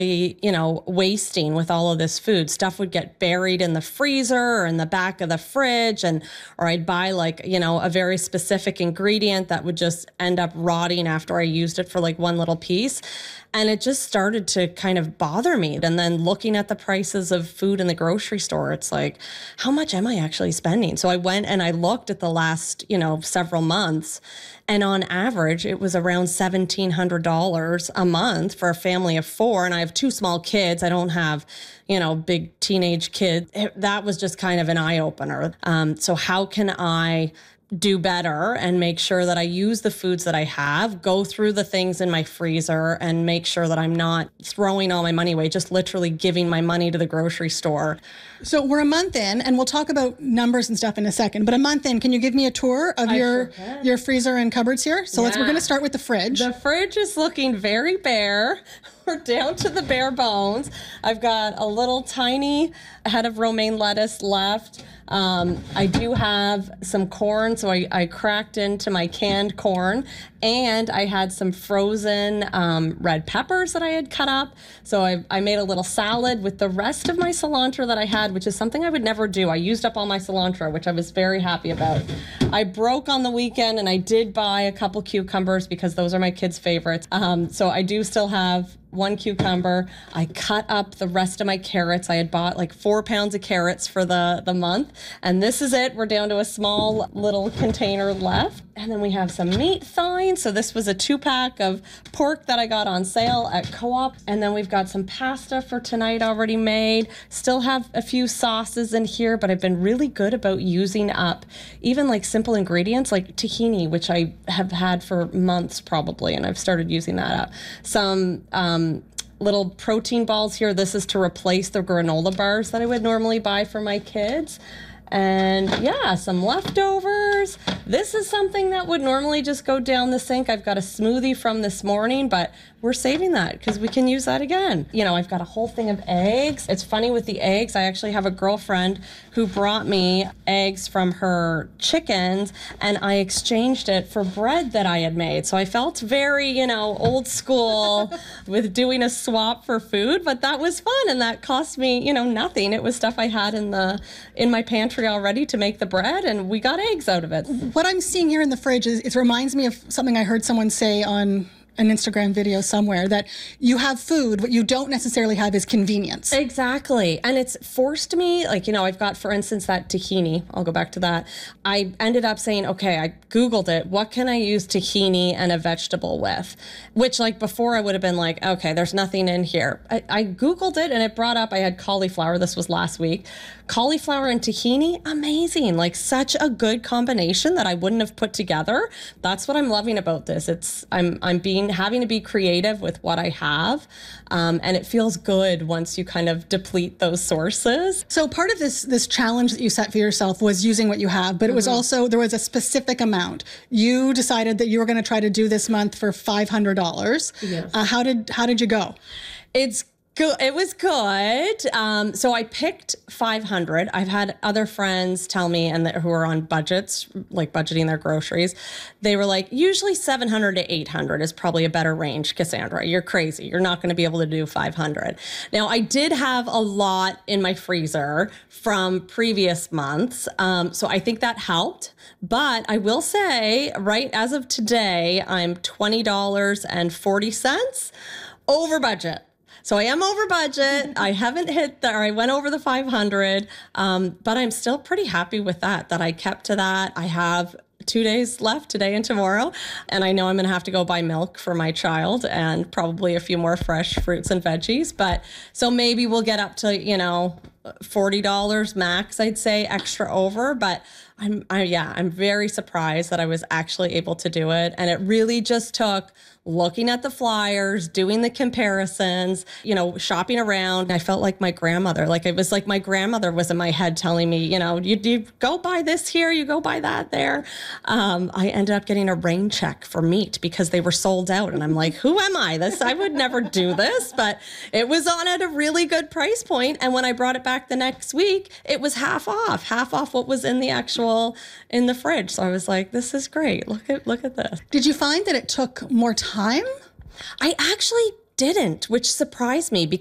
wasting with all of this food. Stuff would get buried in the freezer or in the back of the fridge, or I'd buy a very specific ingredient that would just end up rotting after I used it for one little piece. And it just started to kind of bother me. And then looking at the prices of food in the grocery store, it's like, how much am I actually spending? So I went and I looked at the last, several months, and on average, it was around $1,700 a month for a family of 4. And I have 2 small kids. I don't have, big teenage kids. That was just kind of an eye opener. So how can I do better and make sure that I use the foods that I have, go through the things in my freezer and make sure that I'm not throwing all my money away, just literally giving my money to the grocery store. So we're a month in, and we'll talk about numbers and stuff in a second, but a month in, can you give me a tour of your freezer and cupboards here? So we're going to start with the fridge. The fridge is looking very bare. We're down to the bare bones. I've got a little tiny head of romaine lettuce left. I do have some corn, so I cracked into my canned corn, and I had some frozen red peppers that I had cut up. So I made a little salad with the rest of my cilantro that I had, which is something I would never do. I used up all my cilantro, which I was very happy about. I broke on the weekend, and I did buy a couple cucumbers because those are my kids' favorites. So I do still have 1 cucumber. I cut up the rest of my carrots. I had bought 4 pounds of carrots for the month. And this is it. We're down to a small little container left. And then we have some meat thawing. So this was a 2-pack of pork that I got on sale at Co-op. And then we've got some pasta for tonight already made. Still have a few sauces in here, but I've been really good about using up even simple ingredients like tahini, which I have had for months probably, and I've started using that up. Some little protein balls here. This is to replace the granola bars that I would normally buy for my kids. And some leftovers. This is something that would normally just go down the sink. I've got a smoothie from this morning, but we're saving that because we can use that again. I've got a whole thing of eggs. It's funny with the eggs. I actually have a girlfriend who brought me eggs from her chickens, and I exchanged it for bread that I had made. So I felt very, old school with doing a swap for food, but that was fun, and that cost me, nothing. It was stuff I had in my pantry already to make the bread, and we got eggs out of it. What I'm seeing here in the fridge it reminds me of something I heard someone say on an Instagram video somewhere, that you have food, what you don't necessarily have is convenience. Exactly. And it's forced me, I've got, for instance, that tahini. I'll go back to that. I ended up saying, okay, I Googled it. What can I use tahini and a vegetable with? Which before I would have been okay, there's nothing in here. I Googled it and it brought up, I had cauliflower. This was last week. Cauliflower and tahini, amazing. Such a good combination that I wouldn't have put together. That's what I'm loving about this. I'm having to be creative with what I have. And it feels good once you kind of deplete those sources. So part of this challenge that you set for yourself was using what you have, but it was also, there was a specific amount. You decided that you were going to try to do this month for $500. Yes. How did you go? It's good. It was good. So I picked 500. I've had other friends tell me, who are on budgets, budgeting their groceries. They were usually 700 to 800 is probably a better range. Cassandra, you're crazy. You're not going to be able to do 500. Now, I did have a lot in my freezer from previous months. So I think that helped. But I will say, right as of today, I'm $20.40 over budget. So I am over budget. I haven't I went over the 500, but I'm still pretty happy with that I kept to that. I have 2 days left, today and tomorrow. And I know I'm going to have to go buy milk for my child and probably a few more fresh fruits and veggies. But so maybe we'll get up to, $40 max, I'd say, extra over. But I'm very surprised that I was actually able to do it. And it really just took looking at the flyers, doing the comparisons, shopping around. I felt like my grandmother, it was like my grandmother was in my head telling me, you go buy this here, you go buy that there. I ended up getting a rain check for meat because they were sold out. And I'm like, who am I? I would never do this, but it was on at a really good price point. And when I brought it back the next week, it was half off what was in the fridge. So I was like, this is great. Look at this. Did you find that it took more time? I actually didn't, which surprised me